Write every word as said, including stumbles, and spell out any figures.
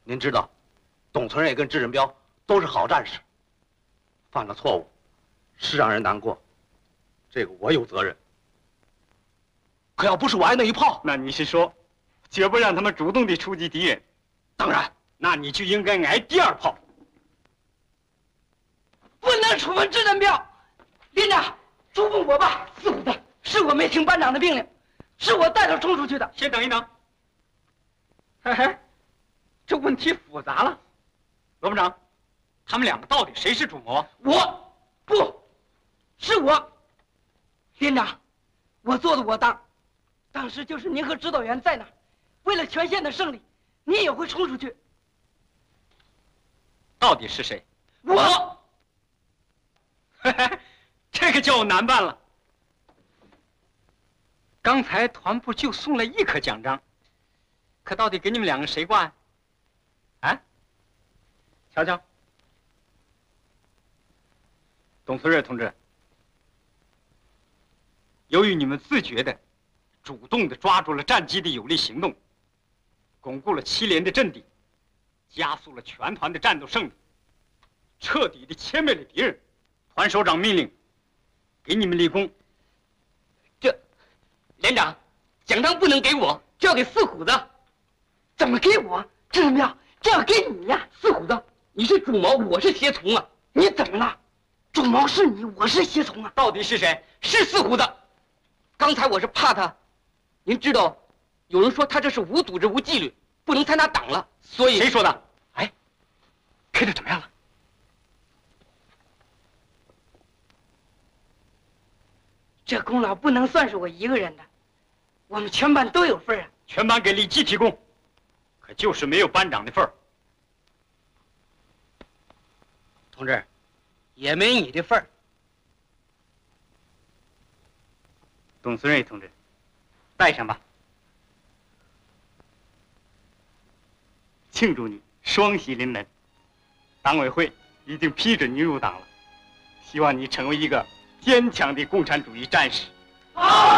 您知道，董存瑞跟智仁彪都是好战士，犯了错误，是让人难过，这个我有责任。可要不是我挨那一炮， 那你是说，绝不让他们主动地出击敌人？ 当然， 那你就应该挨第二炮。 不能处分智仁彪，连长，处分我吧。四虎的，是我没听班长的命令，是我带头冲出去的。 先等一等。 嘿嘿，这问题复杂了。 罗班长，他们两个到底谁是主谋？ 我，不，是我。连长，我做的我当。当时就是您和指导员在那儿，为了全县的胜利，您也会冲出去。 到底是谁？ 我。 这个叫我难办了。刚才团部就送了一颗奖章，可到底给你们两个谁挂呀？啊？瞧瞧，董存瑞同志，由于你们自觉的、主动的抓住了战机的有力行动，巩固了七连的阵地，加速了全团的战斗胜利，彻底的歼灭了敌人。团首长命令，给你们立功。 这，连长，奖章不能给我，这要给四虎子。怎么给我？智仁彪，这要给你呀！四虎子，你是主谋，我是胁从啊！你怎么了？主谋是你，我是胁从啊！ 到底是谁？ 是四虎子。刚才我是怕他，您知道，有人说他这是无组织无纪律，不能参加党了，所以谁说的？ 哎，开的怎么样了？这功劳不能算是我一个人的，我们全班都有份啊！ 全班给李基提供，可就是没有班长的份儿。 同志，也没你的份儿。 董存瑞同志，带上吧，庆祝你双喜临门。党委会已经批准你入党了，希望你成为一个坚强的共产主义战士。 好。